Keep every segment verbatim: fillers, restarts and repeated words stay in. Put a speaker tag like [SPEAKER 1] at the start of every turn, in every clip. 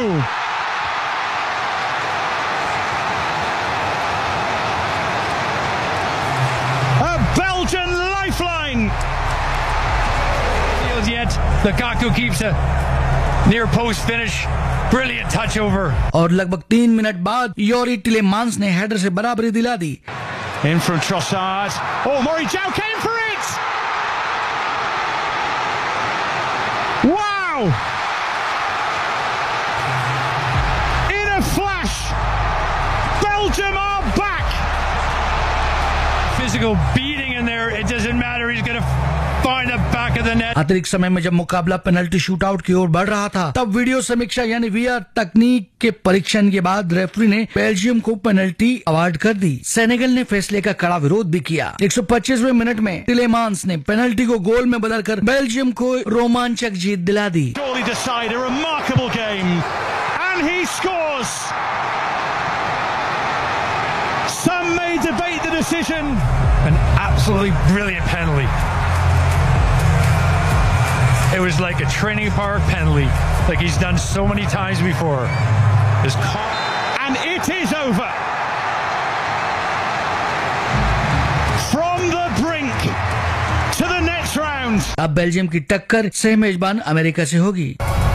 [SPEAKER 1] A Belgian lifeline.
[SPEAKER 2] Yet Lukaku keeps a near post finish. Brilliant touch over.
[SPEAKER 3] और लगभग तीन minute बाद योरी टिलेमांस ने हेडर से बराबरी दिला दी.
[SPEAKER 1] In from Trossard. Oh, Moriyao came for it. Wow! In a flash, Belgium are back.
[SPEAKER 2] Physical beating in there. It doesn't matter. He's going to find the back of the net.
[SPEAKER 3] अतिरिक्त समय में जब मुकाबला penalty shootout की ओर बढ़ रहा था, तब वीडियो समीक्षा यानी वीआर तकनीक के परीक्षण के बाद रेफरी ने बेल्जियम को पेनल्टी अवार्ड कर दी. सेनेगल ने फैसले का कड़ा विरोध भी किया. एक सौ पच्चीसवें मिनट में टिलेमांस ने पेनल्टी को गोल में बदलकर बेल्जियम को रोमांचक जीत दिला दी.
[SPEAKER 1] Surely decide a remarkable game, and he scores. Some may debate the decision.
[SPEAKER 2] An absolutely brilliant penalty. It was like a training park penalty, like he's done so many times before. His
[SPEAKER 1] and it is over. From the brink to the next round.
[SPEAKER 3] अब Belgium की टक्कर सह मेजबान America से होगी.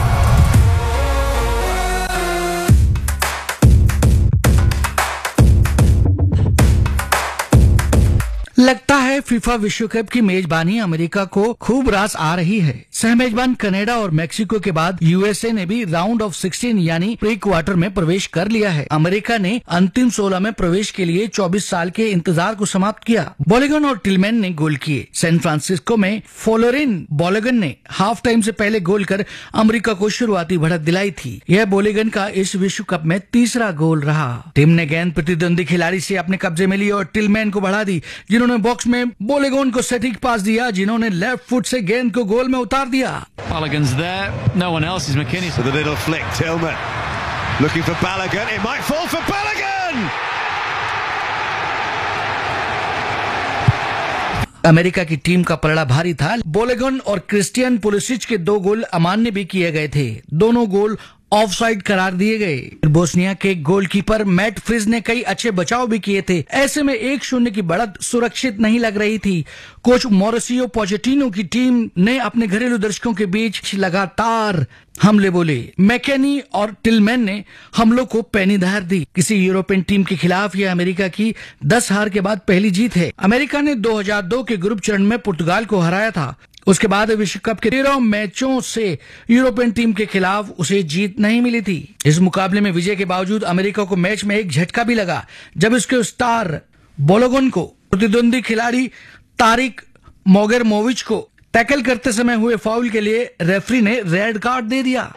[SPEAKER 3] लगता है FIFA विश्व कप की मेजबानी अमेरिका को खूब रास आ रही है. सह मेजबान कनाडा और मेक्सिको के बाद यूएसए ने भी राउंड ऑफ सिक्सटीन यानी प्री क्वार्टर में प्रवेश कर लिया है. अमेरिका ने अंतिम सोलह में प्रवेश के लिए चौबीस साल के इंतजार को समाप्त किया. बॉलेगन और टिलमैन ने गोल किए. सैन फ्रांसिस्को में फोलोरिन बॉलेगन ने हाफ टाइम से पहले गोल कर अमेरिका को शुरुआती बढ़त दिलाई थी. यह बॉलेगन का इस विश्व कप में तीसरा गोल रहा. टीम ने गेंद प्रतिद्वंदी खिलाड़ी से अपने कब्जे में ली और टिलमैन को बढ़ा दी, जिन्होंने बॉक्स में बोलेगन को सटीक पास दिया, जिन्होंने लेफ्ट फुट से गेंद को गोल में उतार दिया.
[SPEAKER 2] Balogun's there. No one else is McKinney.
[SPEAKER 4] With a little flick, Tillman looking for Balogun. It might fall for Balogun.
[SPEAKER 3] America की टीम का पलड़ा भारी था. बोलेगन और क्रिस्टियन पुलिसिच के दो गोल अमान्य भी किए गए थे. दोनों गोल ऑफसाइड करार दिए गए. बोस्निया के गोलकीपर मैट फ्रिज ने कई अच्छे बचाव भी किए थे. ऐसे में एक शून्य की बढ़त सुरक्षित नहीं लग रही थी. कोच मॉरिसियो पोचेटिनो की टीम ने अपने घरेलू दर्शकों के बीच लगातार हमले बोले. मैकेनी और टिलमैन ने हमलों को पैनी धार दी. किसी यूरोपियन टीम के खिलाफ यह अमेरिका की दस हार के बाद पहली जीत है. अमेरिका ने दो हज़ार दो के ग्रुप चरण में पुर्तगाल को हराया था. उसके बाद विश्व कप के तेरह मैचों से यूरोपियन टीम के खिलाफ उसे जीत नहीं मिली थी. इस मुकाबले में विजय के बावजूद अमेरिका को मैच में एक झटका भी लगा, जब उसके स्टार बोलोगन को प्रतिद्वंदी खिलाड़ी तारिक मोगेरमोविच को टैकल करते समय हुए फाउल के लिए रेफरी ने रेड कार्ड दे दिया.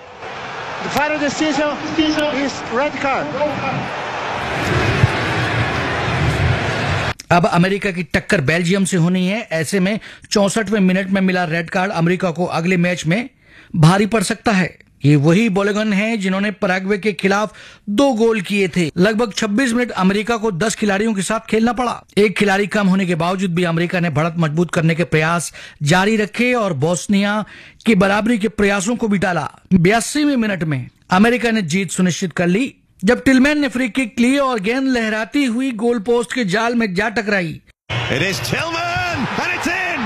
[SPEAKER 3] अब अमेरिका की टक्कर बेल्जियम से होनी है. ऐसे में चौसठवें मिनट में मिला रेड कार्ड अमेरिका को अगले मैच में भारी पड़ सकता है. ये वही बोलेगन हैं जिन्होंने पैराग्वे के खिलाफ दो गोल किए थे. लगभग छब्बीस मिनट अमेरिका को दस खिलाड़ियों के साथ खेलना पड़ा. एक खिलाड़ी कम होने के बावजूद भी अमेरिका ने बढ़त मजबूत करने के प्रयास जारी रखे और बोस्निया की बराबरी के प्रयासों को भी टाला. बयासीवें मिनट में अमेरिका ने जीत सुनिश्चित कर ली, जब टिलमैन ने फ्री किक ली और गेंद लहराती हुई गोल पोस्ट के जाल में जा टकराई.
[SPEAKER 4] It is Tillman and it's in.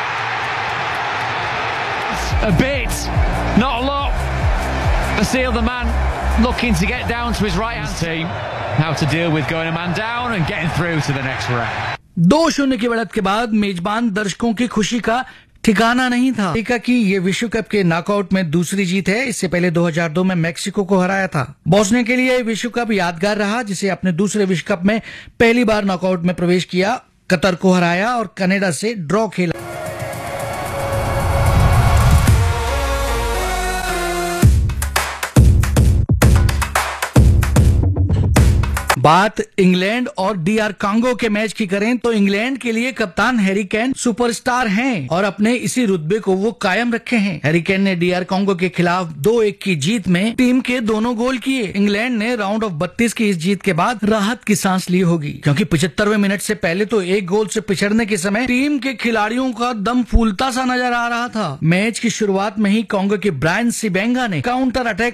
[SPEAKER 2] A bit, not a lot. Basile, the man looking to get down to his right hand team. How to deal with going a man down and getting through to the next round.
[SPEAKER 3] दो शून्य की बढ़त के बाद मेजबान दर्शकों की खुशी का ठिकाना नहीं था. अमेरिका की ये विश्व कप के नॉकआउट में दूसरी जीत है. इससे पहले दो हज़ार दो में मैक्सिको को हराया था. बोस्निया के लिए विश्व कप यादगार रहा, जिसे अपने दूसरे विश्व कप में पहली बार नॉकआउट में प्रवेश किया. कतर को हराया और कनाडा से ड्रॉ खेला. बात इंग्लैंड और डीआर कांगो के मैच की करें तो इंग्लैंड के लिए कप्तान हैरी केन सुपरस्टार हैं और अपने इसी रुतबे को वो कायम रखे हैं. हैरी केन ने डीआर कांगो के खिलाफ दो एक की जीत में टीम के दोनों गोल किए. इंग्लैंड ने राउंड ऑफ बत्तीस की इस जीत के बाद राहत की सांस ली होगी, क्योंकि पचहत्तरवें मिनट से पहले तो एक गोल से पिछड़ने के समय टीम के खिलाड़ियों का दम फूलता सा नजर आ रहा था. मैच की शुरुआत में ही कांगो के ब्रायन सिबेंगा ने काउंटर अटैक